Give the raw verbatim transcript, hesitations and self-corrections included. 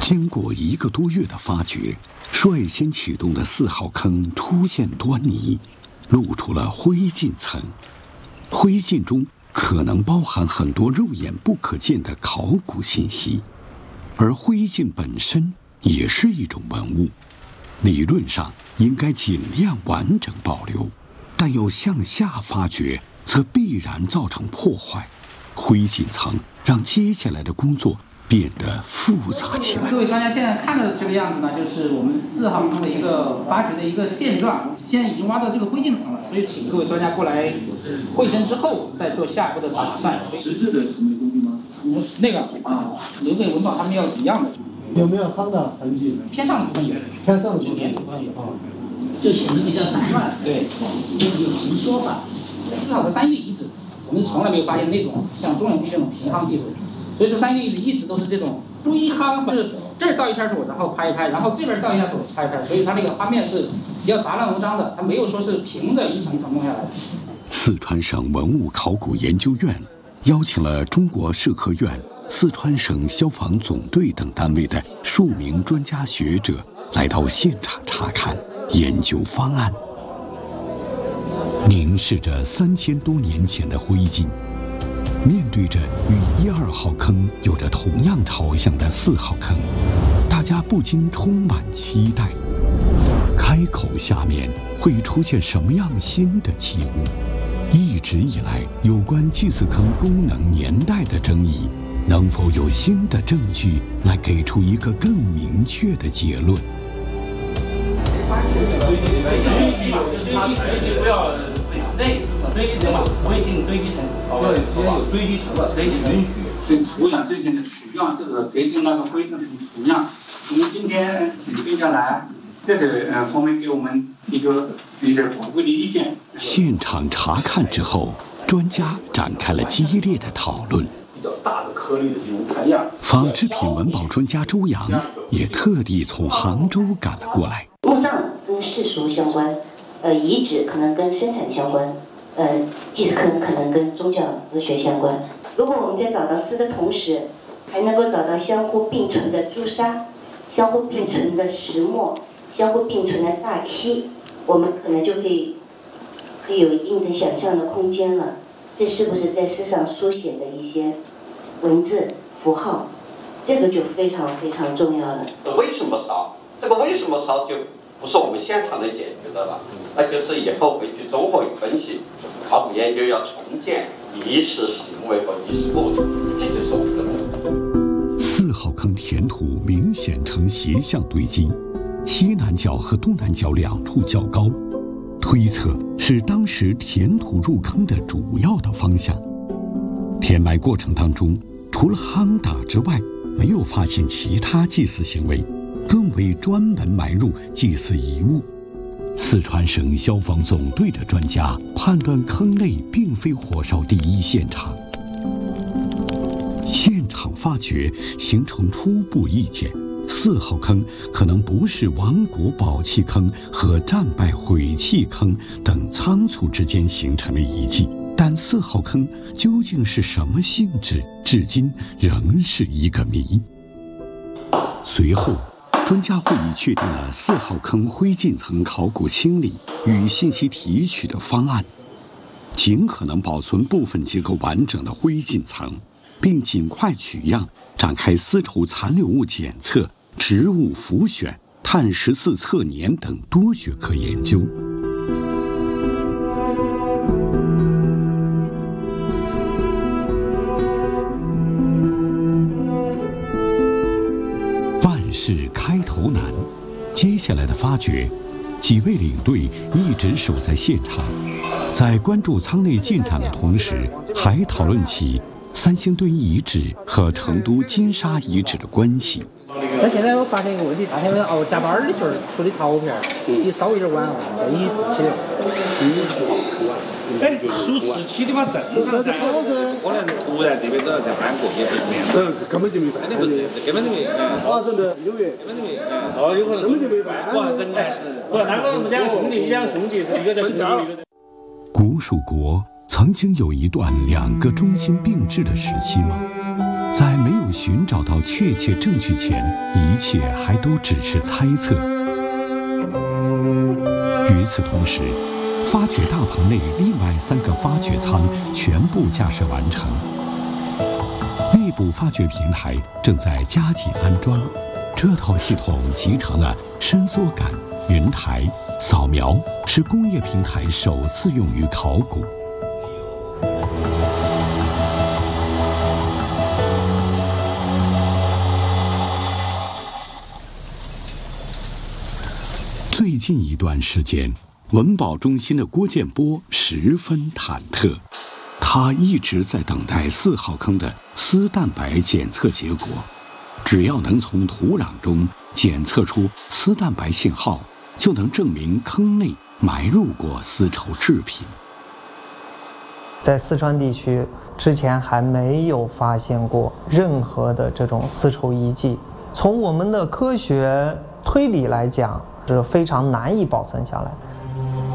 经过一个多月的发掘，率先启动的四号坑出现端倪，露出了灰烬层。灰烬中可能包含很多肉眼不可见的考古信息，而灰烬本身也是一种文物，理论上应该尽量完整保留，但要向下发掘，则必然造成破坏。灰烬层让接下来的工作变得复杂起来。 各位专家现在看到的这个样子呢，就是我们四号坑的一个发掘的一个现状。现在已经挖到这个灰烬层了，所以请各位专家过来会诊之后，再做下一步的打算。 实质的什么工具吗？ 嗯，那个啊，留给文保他们要一样的。 有没有夯的痕迹？ 偏上的部分有， 偏上的部分连的部分有。啊， 就显得比较杂乱。 对， 有什么说法？ 至少在三叶遗址，我们从来没有发现那种像中原地这种平夯技术。所以说三叶遗址一直都是这种堆夯，就是这儿倒一下土，然后拍一拍，然后这边倒一下土，拍一拍，所以它那个夯面是比较杂乱无章的，它没有说是平的一层一层弄下来的。 四川省文物考古研究院邀请了中国社科院、四川省消防总队等单位的数名专家学者来到现场查看、研究方案。凝视着三千多年前的灰烬，面对着与一二号坑有着同样朝向的四号坑，大家不禁充满期待。开口下面会出现什么样新的器物？一直以来有关祭祀坑功能年代的争议，能否有新的证据来给出一个更明确的结论？ 不要类似堆积层嘛，灰烬堆积层，对，现在有堆积层了，堆积层允许。 跟土壤这些的取样，这个结晶那个灰烬是土样。我们今天请下来，这是呃方面给我们提出一些宝贵的意见。 现场查看之后，专家展开了激烈的讨论。 比较大的颗粒的这种采样。 纺织品文保专家周洋也特地从杭州赶了过来。 墓葬跟世俗相关，呃，遗址可能跟生产相关，呃，祭祀坑可能跟宗教哲学相关。如果我们在找到尸的同时，还能够找到相互并存的朱砂、相互并存的石墨、相互并存的大漆，我们可能就可以可以有一定的想象的空间了。这是不是在诗上书写的一些文字符号？这个就非常非常重要了。 为什么烧？这个为什么烧就不是我们现场能解决的了，那就是以后回去综合分析，考古研究要重建遗失行为和遗失过程，这就是我们的目的。 四号坑填土明显呈斜向堆积，西南角和东南角两处较高，推测是当时填土入坑的主要的方向。填埋过程当中，除了夯打之外，没有发现其他祭祀行为，更未专门埋入祭祀遗物。四川省消防总队的专家判断坑内并非火烧第一现场。现场发掘形成初步意见，四号坑可能不是亡国宝器坑和战败毁器坑等仓促之间形成的遗迹，但四号坑究竟是什么性质，至今仍是一个谜。随后专家会议确定了四号坑灰烬层考古清理与信息提取的方案，尽可能保存部分结构完整的灰烬层，并尽快取样，展开丝绸残留物检测、植物浮选、碳十四测年等多学科研究。万事开头难，接下来的发掘，几位领队一直守在现场，在关注舱内进展的同时，还讨论起三星堆遗址和成都金沙遗址的关系。 那现在我发现一个问题，大天们熬加班的时候出的陶片，也稍微有点晚了，一十七的。 哎，数十期的嘛正常噻。可能突然这边都要再搬过，也是这样。嗯，根本就没搬。肯定不是，根本就没。发生的六月，根本就没。哦，有可能根本就没搬。哇，人还是不，他可能是两兄弟，两兄弟，一个在成都，一个在。 古蜀国曾经有一段两个中心并置的时期吗？在没有有寻找到确切证据前，一切还都只是猜测。与此同时，发掘大棚内另外三个发掘舱全部架设完成，内部发掘平台正在加紧安装。这套系统集成了伸缩杆、云台、扫描，是工业平台首次用于考古。最近一段时间，文保中心的郭建波十分忐忑，他一直在等待四号坑的丝蛋白检测结果。只要能从土壤中检测出丝蛋白信号，就能证明坑内埋入过丝绸制品。 在四川地区之前还没有发现过任何的这种丝绸遗迹，从我们的科学推理来讲是非常难以保存下来。